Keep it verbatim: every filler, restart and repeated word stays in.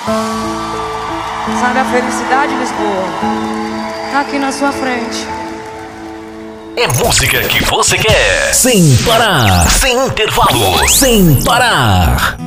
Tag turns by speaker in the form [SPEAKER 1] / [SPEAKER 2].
[SPEAKER 1] Sabe a felicidade, Lisboa? Tá aqui na sua frente.
[SPEAKER 2] É música que você quer.
[SPEAKER 3] Sem parar.
[SPEAKER 2] Sem intervalo.
[SPEAKER 3] Sem parar.